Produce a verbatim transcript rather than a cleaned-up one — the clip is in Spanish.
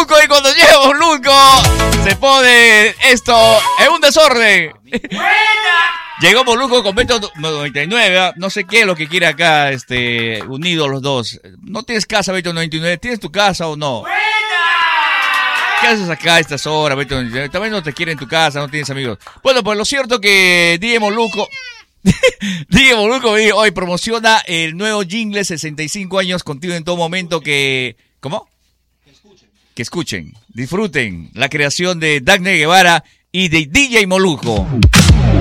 Moluco y cuando llega Moluco se pone esto en un desorden. Llegó Moluco con Beto noventa y nueve, ¿eh? No sé qué es lo que quiere acá, este, unidos los dos. No tienes casa, Beto noventa y nueve, ¿tienes tu casa o no? ¿Qué haces acá a estas horas, Beto noventa y nueve? También no te quieren en tu casa, no tienes amigos. Bueno, pues lo cierto que D J Moluco... D J Moluco hoy promociona el nuevo jingle sesenta y cinco años contigo en todo momento que... ¿Cómo? Que escuchen. Que escuchen, disfruten la creación de Dagner Guevara y de D J Moluco.